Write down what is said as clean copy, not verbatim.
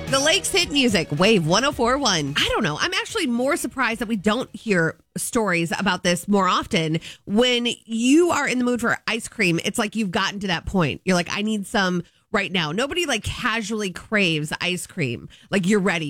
The Lakes Hit Music, Wave 104.1. I don't know. I'm actually more surprised that we don't hear stories about this more often. When you are in the mood for ice cream, it's like you've gotten to that point. You're like, I need some right now. Nobody like casually craves ice cream. Like you're ready.